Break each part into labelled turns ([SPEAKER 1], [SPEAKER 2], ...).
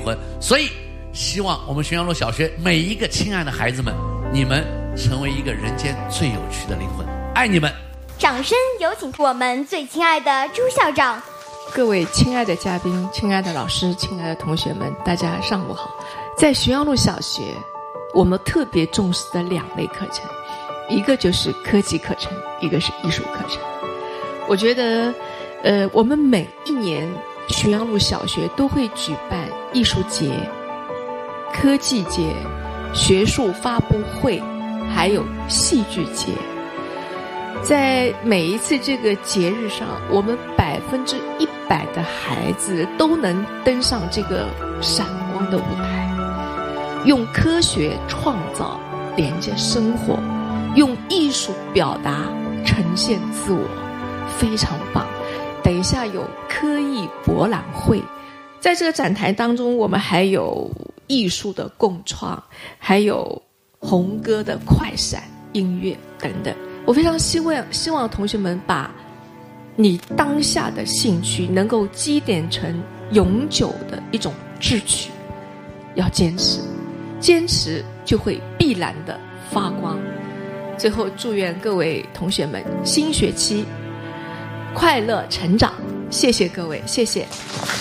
[SPEAKER 1] 魂。所以希望我们浔阳路小学每一个亲爱的孩子们，你们成为一个人间最有趣的灵魂，爱你们。
[SPEAKER 2] 掌声有请我们最亲爱的朱校长。
[SPEAKER 3] 各位亲爱的嘉宾、亲爱的老师、亲爱的同学们，大家上午好。在浔阳路小学，我们特别重视的2类课程，一个就是科技课程，一个是艺术课程。我觉得我们每一年浔阳路小学都会举办艺术节、科技节、学术发布会，还有戏剧节。在每一次这个节日上，我们100%的孩子都能登上这个闪光的舞台，用科学创造连接生活，用艺术表达呈现自我，非常棒。等一下有科艺博览会，在这个展台当中，我们还有艺术的共创，还有红歌的快闪音乐等等。我非常希望同学们把你当下的兴趣能够积淀成永久的一种志趣，要坚持，坚持就会必然的发光。最后祝愿各位同学们新学期快乐成长，谢谢各位，谢谢。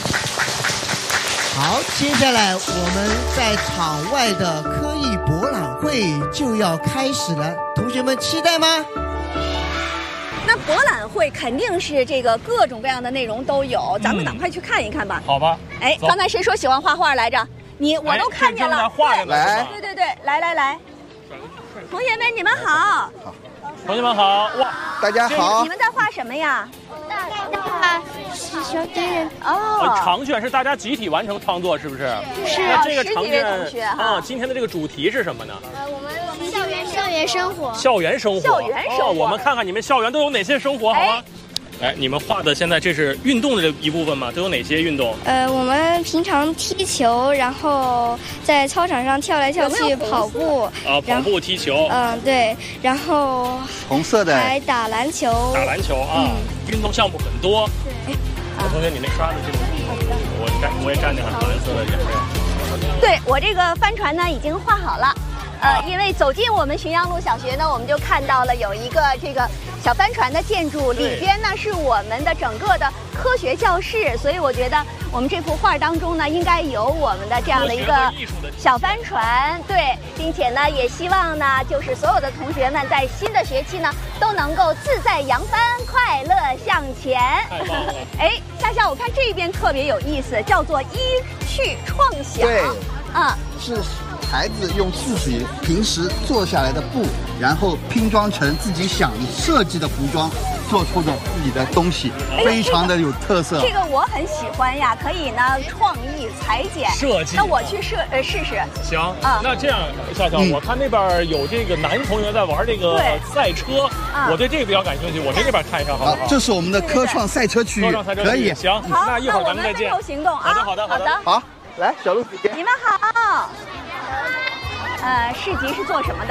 [SPEAKER 4] 好，接下来我们在场外的科艺博览会就要开始了，同学们期待吗？
[SPEAKER 5] 那博览会肯定是这个各种各样的内容都有，咱们赶快去看一看吧。
[SPEAKER 6] 好吧。
[SPEAKER 5] 哎，刚才谁说喜欢画画来着？我都看见了。
[SPEAKER 6] 来，
[SPEAKER 5] 对，来，同学们你们好。
[SPEAKER 6] 好，同学们好。哇，
[SPEAKER 7] 大家好。
[SPEAKER 5] 你们在画什么呀？
[SPEAKER 2] 画小真人。
[SPEAKER 6] 长卷是大家集体完成创作，是不是？
[SPEAKER 5] 是。
[SPEAKER 6] 那这个长卷
[SPEAKER 5] 啊，
[SPEAKER 6] 今天的这个主题是什么呢？
[SPEAKER 2] 我们校园生活。
[SPEAKER 6] 校园生活。我们看看你们校园都有哪些生活，好吗？哎，你们画的现在这是运动的这一部分吗？都有哪些运动？
[SPEAKER 8] 我们平常踢球，然后在操场上跳来跳去，跑步。
[SPEAKER 6] 跑步、踢球。
[SPEAKER 8] 对，然后
[SPEAKER 7] 红色的
[SPEAKER 8] 还打篮球。
[SPEAKER 6] 运动项目很多。
[SPEAKER 8] 对。
[SPEAKER 6] 同学，你那刷的这个，我也蘸点蓝色的也是。
[SPEAKER 5] 对，我这个帆船呢已经画好了。因为走进我们浔阳路小学呢，我们就看到了有一个这个小帆船的建筑，里边呢是我们的整个的科学教室，所以我觉得我们这幅画当中呢应该有我们的这样的一个小帆船，对，并且呢也希望呢就是所有的同学们在新的学期呢都能够自在扬帆，快乐向前。哎，夏我看这边特别有意思，叫做一趣创想。
[SPEAKER 7] 对，是孩子用自己平时做下来的布，然后拼装成自己想设计的服装，做出的自己的东西，非常的有特色。
[SPEAKER 5] 这个我很喜欢呀，可以呢创意裁剪
[SPEAKER 6] 设计。
[SPEAKER 5] 那我去试试。
[SPEAKER 6] 行，那这样，夏我看那边有这个男同学在玩这个赛车，我对这个比较感兴趣，我去那边看一看，好不好？
[SPEAKER 7] 这是我们的科创赛车区域，可以。
[SPEAKER 6] 行，那一会儿咱们再见。
[SPEAKER 5] 好，那我们行动啊。
[SPEAKER 6] 好的。
[SPEAKER 7] 好，来，小鹿姐姐。
[SPEAKER 5] 你们好。市集是做什么的？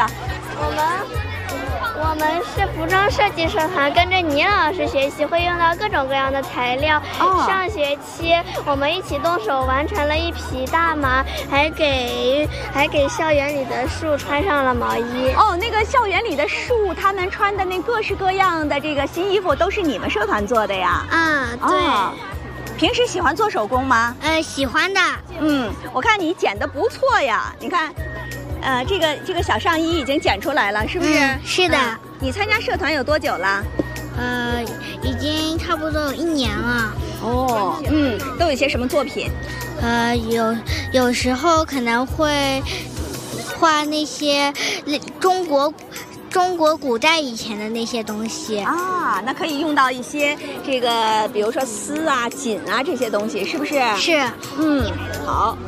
[SPEAKER 2] 我们是服装设计社团，跟着倪老师学习，会用到各种各样的材料。上学期我们一起动手完成了一匹大麻，还给校园里的树穿上了毛衣。
[SPEAKER 5] 那个校园里的树，他们穿的那各式各样的这个新衣服，都是你们社团做的呀？
[SPEAKER 2] 对。
[SPEAKER 5] 平时喜欢做手工吗？
[SPEAKER 2] 喜欢的。
[SPEAKER 5] 我看你剪得不错呀，你看。这个小上衣已经剪出来了，是不是？
[SPEAKER 2] 是的。
[SPEAKER 5] 你参加社团有多久了？
[SPEAKER 2] 已经差不多有1年了。
[SPEAKER 5] 都有些什么作品？
[SPEAKER 2] 有时候可能会画那些中国古代以前的那些东西
[SPEAKER 5] 啊，那可以用到一些这个，比如说丝啊、锦啊这些东西，是不是？
[SPEAKER 2] 是。
[SPEAKER 5] 好。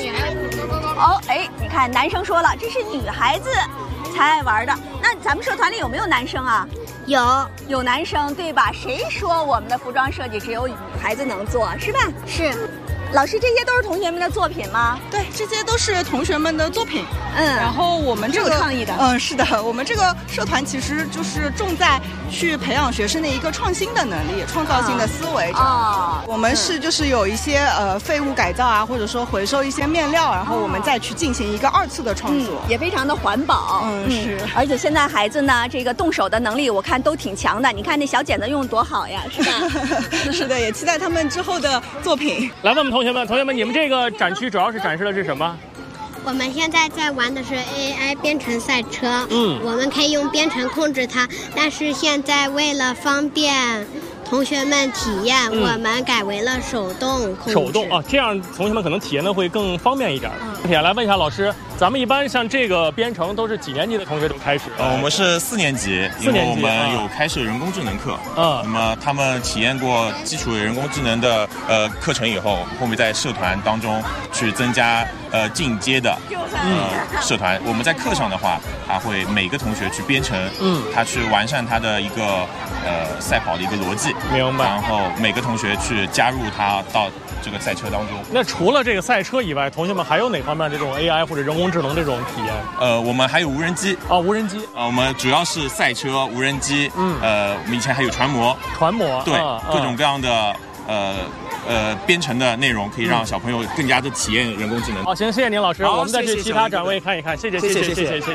[SPEAKER 5] 你看男生说了，这是女孩子才爱玩的。那咱们社团里有没有男生啊？有男生，对吧？谁说我们的服装设计只有女孩子能做，是吧？
[SPEAKER 2] 是。
[SPEAKER 5] 老师，这些都是同学们的作品吗？
[SPEAKER 9] 对，这些都是同学们的作品。然后我们这个
[SPEAKER 5] 有创意的。
[SPEAKER 9] 是的，我们这个社团其实就是重在去培养学生的一个创新的能力、创造性的思维。我们是就是有一些废物改造啊，或者说回收一些面料，然后我们再去进行一个2次的创作，
[SPEAKER 5] 也非常的环保。
[SPEAKER 9] 是。
[SPEAKER 5] 而且现在孩子呢，这个动手的能力我看都挺强的。你看那小剪子用多好呀，是吧？
[SPEAKER 9] 是的，也期待他们之后的作品。
[SPEAKER 6] 来问问同学们，你们这个展区主要是展示的是什么？
[SPEAKER 10] 我们现在在玩的是 AI 编程赛车，我们可以用编程控制它，但是现在为了方便同学们体验，我们改为了手动控制。
[SPEAKER 6] 手动啊，这样同学们可能体验的会更方便一点。来问一下老师，咱们一般像这个编程都是几年级的同学都开始？
[SPEAKER 11] 我们是4年级，因为我们有开设人工智能课。那么他们体验过基础人工智能的课程以后面在社团当中去增加进阶的社团。我们在课上的话，他会每个同学去编程，他去完善他的一个赛跑的一个逻辑，
[SPEAKER 6] 明白。
[SPEAKER 11] 然后每个同学去加入他到这个赛车当中。
[SPEAKER 6] 那除了这个赛车以外，同学们还有哪方面这种 AI 或者人工智能这种体验？
[SPEAKER 11] 我们还有无人机。
[SPEAKER 6] 无人机。
[SPEAKER 11] 我们主要是赛车、无人机。我们以前还有船模。对，各种各样的编程的内容可以让小朋友更加的体验人工智能。
[SPEAKER 6] 好，行，谢谢您老师。我们再去其他展位看一看。谢谢。
[SPEAKER 2] 你好，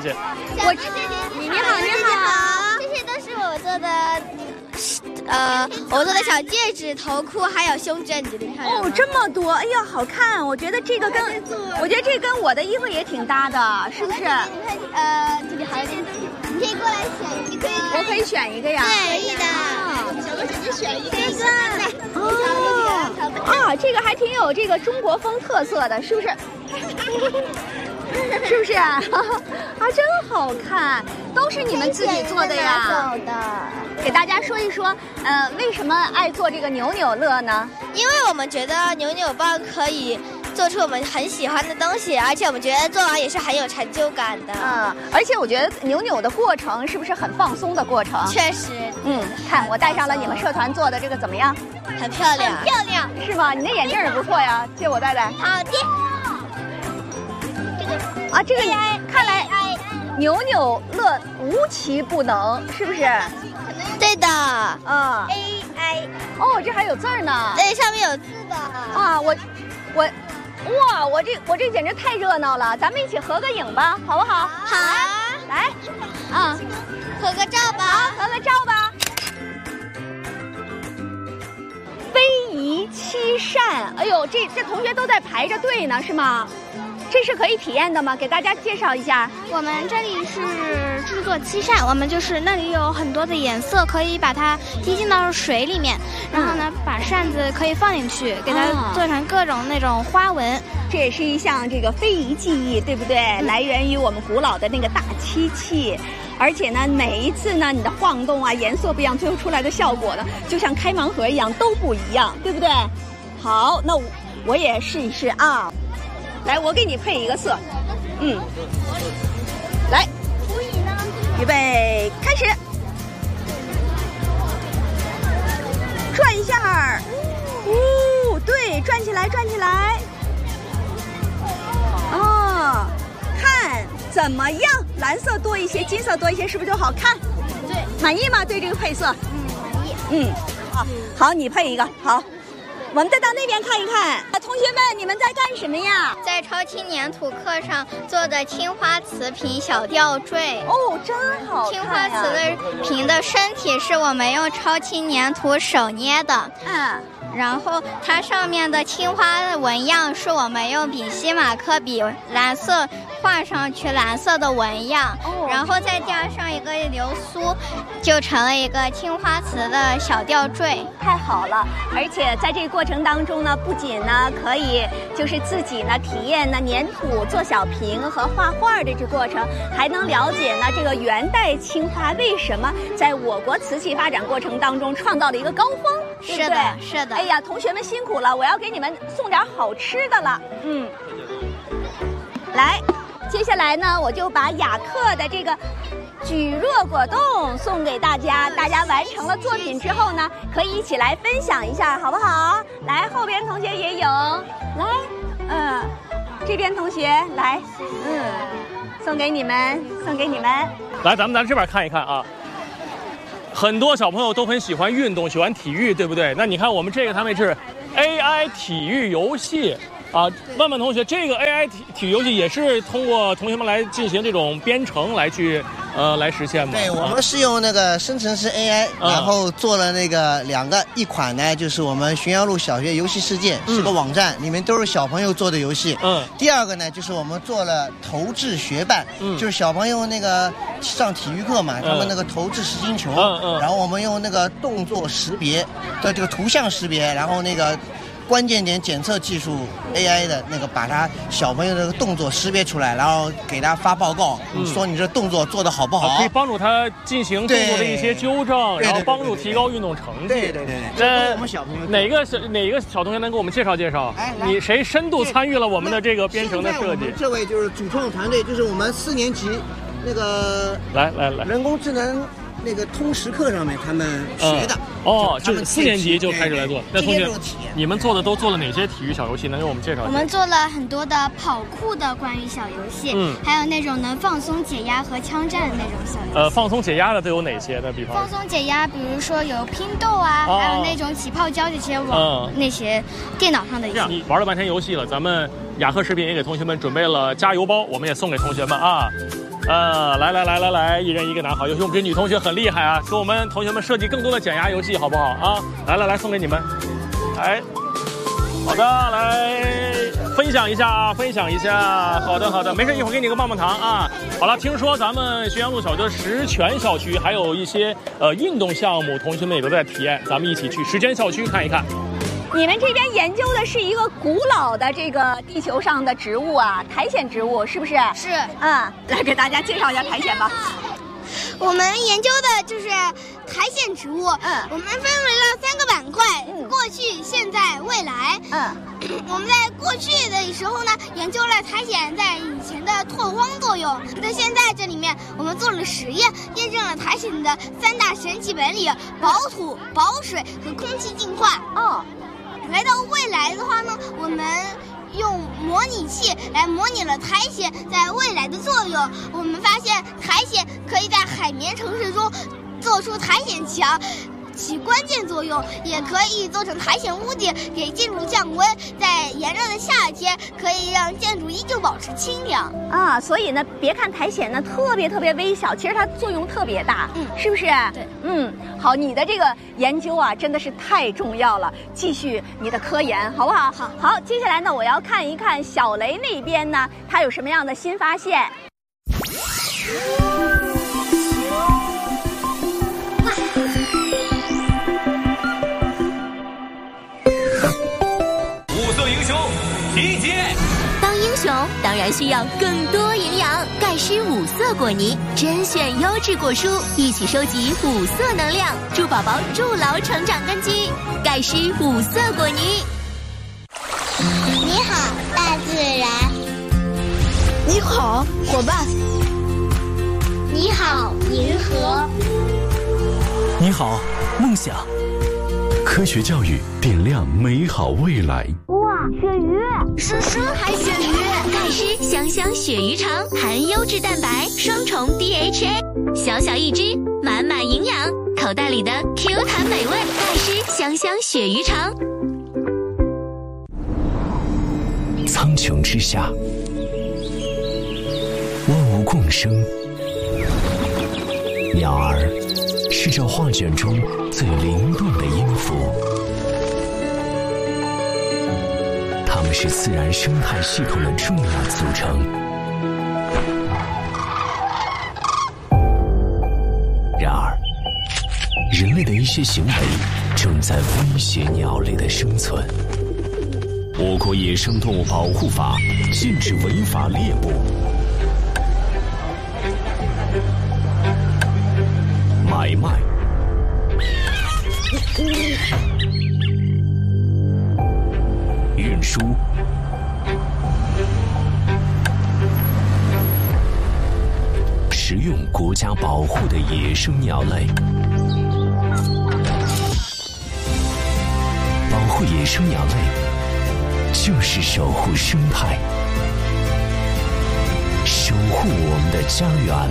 [SPEAKER 2] 这些都是我做的。我做的小戒指、头箍，还有胸针，你觉得漂亮吗？
[SPEAKER 5] 这么多，哎呀，好看！我觉得这个跟我的衣服也挺搭的，是不是？
[SPEAKER 2] 你看，这里还有点，你可以过来选一个。
[SPEAKER 5] 我可以选一个呀？
[SPEAKER 2] 可以的。小哥姐姐选一个。
[SPEAKER 5] 这个还挺有这个中国风特色的，是不是？是不是啊？真好看，都是你们自己做的呀？给大家说一说，为什么爱做这个扭扭乐呢？
[SPEAKER 2] 因为我们觉得扭扭棒可以做出我们很喜欢的东西，而且我们觉得做完也是很有成就感的。
[SPEAKER 5] 而且我觉得扭扭的过程是不是很放松的过程？
[SPEAKER 2] 确实。
[SPEAKER 5] 看我戴上了你们社团做的这个怎么样？
[SPEAKER 2] 很漂亮，
[SPEAKER 5] 很漂亮，是吗？你那眼镜也不错呀，借我戴戴。
[SPEAKER 2] 好的。
[SPEAKER 5] 这个看来扭扭乐无奇不能，是不是？
[SPEAKER 2] 对的。
[SPEAKER 5] AI。这还有字儿呢。
[SPEAKER 2] 对，上面有字的。
[SPEAKER 5] 我这简直太热闹了，咱们一起合个影吧，好不好？
[SPEAKER 2] 好。
[SPEAKER 5] 来，
[SPEAKER 2] 合个照吧。
[SPEAKER 5] 好，合个照吧。非遗七扇，哎呦，这同学都在排着队呢，是吗？这是可以体验的吗？给大家介绍一下。
[SPEAKER 8] 我们这里是制作漆扇，我们就是那里有很多的颜色，可以把它滴进到水里面，然后呢，把扇子可以放进去，给它做成各种那种花纹。
[SPEAKER 5] 这也是一项这个非遗技艺，对不对？来源于我们古老的那个大漆器。而且呢，每一次呢，你的晃动啊，颜色不一样，最后出来的效果呢，就像开盲盒一样，都不一样，对不对？好，那我也试一试啊。来，我给你配一个色。来，预备，开始。转一下。对，转起来，转起来。看怎么样？蓝色多一些，金色多一些，是不是就好看？
[SPEAKER 8] 对，
[SPEAKER 5] 满意吗？对这个配色？
[SPEAKER 8] 满意。
[SPEAKER 5] 好，你配一个。好，我们再到那边看一看。同学们，你们在干什么呀？
[SPEAKER 2] 在超轻粘土课上做的青花瓷瓶小吊坠。
[SPEAKER 5] 真好看呀！
[SPEAKER 2] 青花瓷的瓶的身体是我们用超轻粘土手捏的。然后它上面的青花的纹样是我们用丙烯马克笔蓝色画上去蓝色的纹样，然后再加上一个流苏，就成了一个青花瓷的小吊坠。
[SPEAKER 5] 太好了！而且在这个过程当中呢，不仅呢可以就是自己呢体验呢粘土做小瓶和画画的这过程，还能了解呢这个元代青花为什么在我国瓷器发展过程当中创造了一个高峰。
[SPEAKER 2] 是的，是的。
[SPEAKER 5] 哎呀，同学们辛苦了，我要给你们送点好吃的了。来，接下来呢，我就把雅克的这个举热果冻送给大家。大家完成了作品之后呢，可以一起来分享一下，好不好？来，后边同学也有，来，这边同学来，送给你们，送给你们。
[SPEAKER 6] 来，咱们这边看一看啊。很多小朋友都很喜欢运动，喜欢体育，对不对？那你看我们这个，他们是 AI 体育游戏啊。万万同学，这个 AI 体育游戏也是通过同学们来进行这种编程来去来实现吗？
[SPEAKER 4] 对，我们是用那个生成式 AI，然后做了那个一款呢，就是我们浔阳路小学游戏世界，是个网站，里面都是小朋友做的游戏。第二个呢，就是我们做了投掷学伴，就是小朋友那个上体育课嘛，他们那个投掷实心球，然后我们用那个动作识别的这个图像识别，然后那个关键点检测技术 AI 的那个把他小朋友的动作识别出来，然后给他发报告，说你这动作做得好不好，
[SPEAKER 6] 可以帮助他进行动作的一些纠正，然后帮助提高运动成绩。
[SPEAKER 4] 对。这我们小朋友
[SPEAKER 6] 哪个小同学能给我们介绍介绍？你谁深度参与了我们的这个编程的设计？
[SPEAKER 4] 这位就是主创团队，就是我们4年级那个
[SPEAKER 6] 来
[SPEAKER 4] 人工智能。那个通识课上面他们学的
[SPEAKER 6] 就是4年级就开始来做。那同学，你们都做了哪些体育小游戏？能给我们介绍一下？
[SPEAKER 8] 我们做了很多的跑酷的关于小游戏，还有那种能放松解压和枪战的那种小游戏。
[SPEAKER 6] 放松解压的都有哪些呢？比方
[SPEAKER 8] 放松解压，比如说有拼豆啊，还有那种起泡胶这些那些电脑上的游戏。
[SPEAKER 6] 你玩了半天游戏了，咱们雅鹤食品也给同学们准备了加油包，我们也送给同学们啊。来，一人一个拿。好，尤其我们这女同学很厉害啊，给我们同学们设计更多的减压游戏，好不好啊？来，送给你们。好的，来分享一下。好的，没事，一会儿给你个棒棒糖啊。好了，听说咱们浔阳路小学石泉校区还有一些运动项目，同学们也都在体验，咱们一起去石泉校区看一看。
[SPEAKER 5] 你们这边研究的是一个古老的这个地球上的植物啊，苔藓植物，是不是？
[SPEAKER 8] 是。
[SPEAKER 5] 来给大家介绍一下苔藓吧。
[SPEAKER 8] 我们研究的就是苔藓植物。我们分为了3个板块，过去、现在、未来。我们在过去的时候呢，研究了苔藓在以前的拓荒作用。在现在这里面，我们做了实验，验证了苔藓的3大神奇本领：保土、保水和空气净化。来到未来的话呢，我们用模拟器来模拟了苔藓在未来的作用。我们发现苔藓可以在海绵城市中做出苔藓墙，起关键作用，也可以做成苔藓屋顶，给建筑降温。在炎热的夏天，可以让建筑依旧保持清凉
[SPEAKER 5] 啊。所以呢，别看苔藓呢特别微小，其实它作用特别大，是不是？
[SPEAKER 8] 对，
[SPEAKER 5] 好，你的这个研究啊，真的是太重要了。继续你的科研，好不好？好，接下来呢，我要看一看小雷那边呢，他有什么样的新发现。
[SPEAKER 12] 5色英雄集结。
[SPEAKER 13] 当英雄当然需要更多营养，钙湿5色果泥，甄选优质果蔬，一起收集5色能量，助宝宝筑牢成长根基。钙湿5色果泥。
[SPEAKER 10] 你好，大自然。
[SPEAKER 14] 你好，伙伴。
[SPEAKER 10] 你好，银河。
[SPEAKER 15] 你好，梦想。科学教育点亮美好未来。
[SPEAKER 10] 哇，鳕鱼！
[SPEAKER 13] 是海鳕鱼，钙湿香香鳕鱼肠，含优质蛋白，双重 DHA， 小小一只，满满营养，口袋里的 Q 弹美味，钙湿香香鳕鱼肠。
[SPEAKER 15] 苍穹之下，万物共生，鸟儿是这画卷中最灵动的音符，它们是自然生态系统的重要组成。然而，人类的一些行为正在威胁鸟类的生存。我国野生动物保护法禁止违法猎捕、买卖、运输、 食用国家保护的野生鸟类。保护野生鸟类，就是守护生态，守护我们的家园。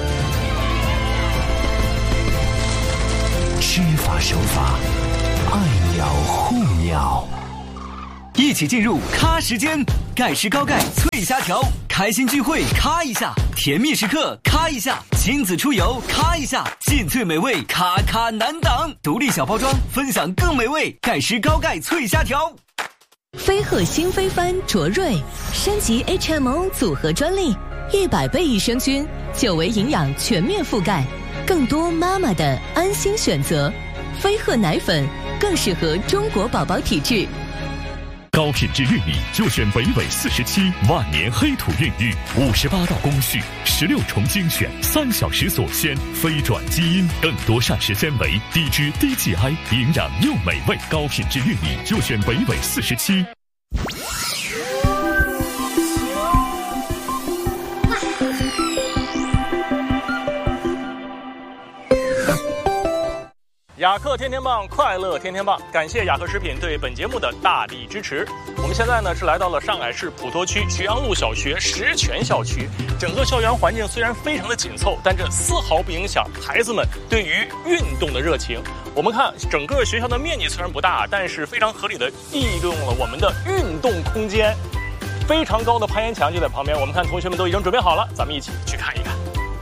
[SPEAKER 15] 知法守法，爱鸟护鸟。
[SPEAKER 16] 一起进入咖时间，盖世高钙脆虾条，开心聚会咔一下，甜蜜时刻咔一下，亲子出游咔一下，劲脆美味咔咔难挡，独立小包装，分享更美味。盖世高钙脆虾条。
[SPEAKER 17] 飞鹤新飞帆卓瑞升级 HMO 组合专利，100倍益生菌，9维营养全面覆盖，更多妈妈的安心选择。飞鹤奶粉更适合中国宝宝体质。
[SPEAKER 18] 高品质玉米就选北纬47万年黑土孕育，58道工序，16重精选，3小时锁鲜，非转基因，更多膳食纤维，低脂低 GI， 营养又美味。高品质玉米就选北纬47。
[SPEAKER 6] 雅克天天棒，快乐天天棒！感谢雅克食品对本节目的大力支持。我们现在呢是来到了上海市普陀区徐阳路小学石泉校区。整个校园环境虽然非常的紧凑，但这丝毫不影响孩子们对于运动的热情。我们看整个学校的面积虽然不大，但是非常合理的利用了我们的运动空间。非常高的攀岩墙就在旁边，我们看同学们都已经准备好了，咱们一起去看一看。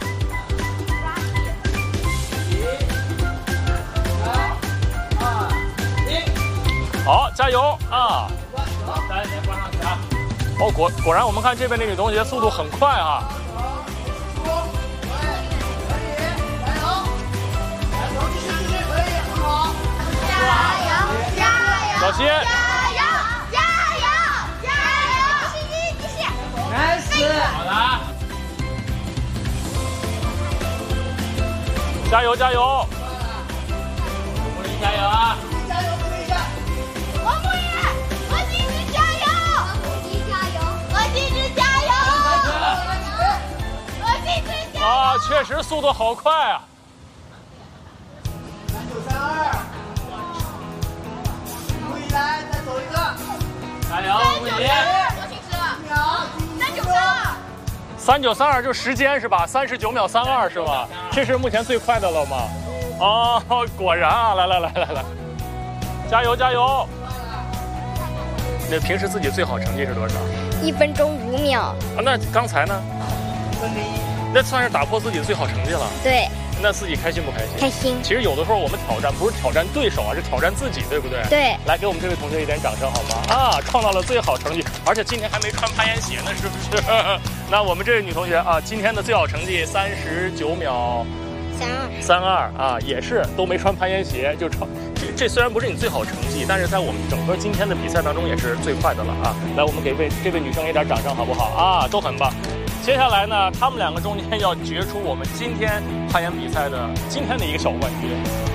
[SPEAKER 6] 好，加油啊！来，先关上去啊！哦，果然，我们看这边那女同学速度很快啊！小溪，
[SPEAKER 19] 继续，nice，好的，
[SPEAKER 6] 加油加油！
[SPEAKER 19] 茉莉加油啊！
[SPEAKER 6] 啊，确实速度好快啊
[SPEAKER 19] ！3932，注意来，再走一个，加油
[SPEAKER 6] ！3932就时间是吧？39秒32是吧？这是目前最快的了吗？哦，果然啊！来，加油加油！那平时自己最好成绩是多少
[SPEAKER 2] ？1分钟5秒。
[SPEAKER 6] 啊，那刚才呢？1分1。那算是打破自己最好成绩了。
[SPEAKER 2] 对。
[SPEAKER 6] 那自己开心不开心？
[SPEAKER 2] 开心。
[SPEAKER 6] 其实有的时候我们挑战不是挑战对手啊，是挑战自己，对不对？
[SPEAKER 2] 对。
[SPEAKER 6] 来，给我们这位同学一点掌声好吗？啊，创造了最好成绩，而且今天还没穿攀岩鞋呢，是不是？那我们这位女同学啊，今天的最好成绩39秒32啊，也是都没穿攀岩鞋就超。这虽然不是你最好成绩，但是在我们整个今天的比赛当中也是最快的了啊！来，我们给这位女生一点掌声好不好啊？都很棒。接下来呢，他们两个中间要决出我们今天攀岩比赛的今天的一个小冠军。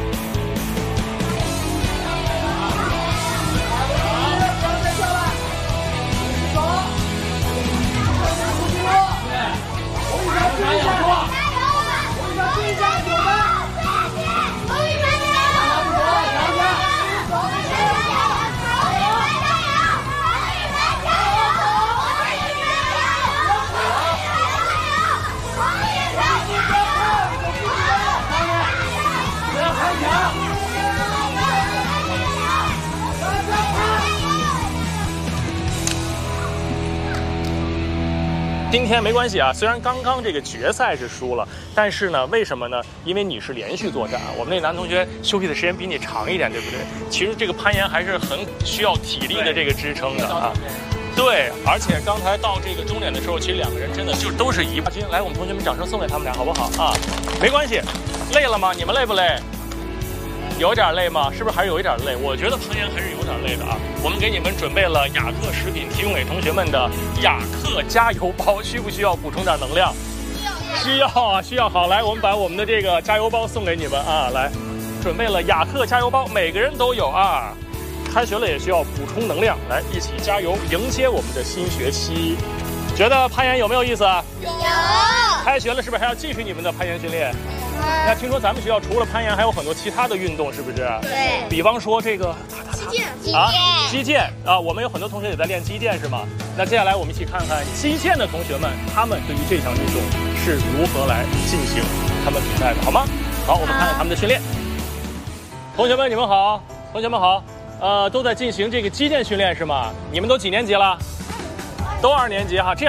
[SPEAKER 6] 今天没关系啊，虽然刚刚这个决赛是输了，但是呢，为什么呢？因为你是连续作战，我们那男同学休息的时间比你长一点，对不对？其实这个攀岩还是很需要体力的这个支撑的啊。对，而且刚才到这个终点的时候，其实两个人真的就都是一把斤。来，我们同学们掌声送给他们俩，好不好啊？没关系，累了吗？你们累不累？有点累吗？是不是还是有一点累？我觉得攀岩还是有点累的啊。我们给你们准备了雅克食品提供给同学们的雅克加油包，需不需要补充点能量？需要啊，需要。好，来，我们把我们的这个加油包送给你们啊。来，准备了雅克加油包，每个人都有啊。开学了也需要补充能量，来一起加油，迎接我们的新学期。觉得攀岩有没有意思啊？
[SPEAKER 19] 有。
[SPEAKER 6] 开学了是不是还要继续你们的攀岩训练？那听说咱们学校除了攀岩，还有很多其他的运动，是不是？
[SPEAKER 2] 对。
[SPEAKER 6] 比方说这个击剑啊，我们有很多同学也在练击剑，是吗？那接下来我们一起看看击剑的同学们，他们对于这项运动是如何来进行他们比赛的，好吗？好，我们看看他们的训练。同学们，你们好，同学们好。都在进行这个击剑训练是吗？你们都几年级了？都2年级哈。这样。